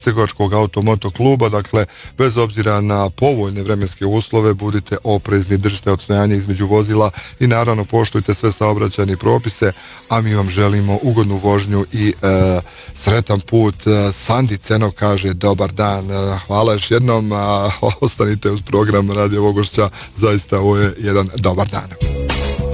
Hercegovačkog automoto kluba, dakle, bez obzira na povoljne vremenske uslove, budite oprezni, držite odstojanje između vozila i naravno poštujte sve saobraćajne propise, a mi vam želimo ugodnu vožnju i sretan put. Sandi Cenov kaže dobar dan, hvala još jednom, ostanite uz program Radio Vogošća, zaista ovo je jedan dobar dan.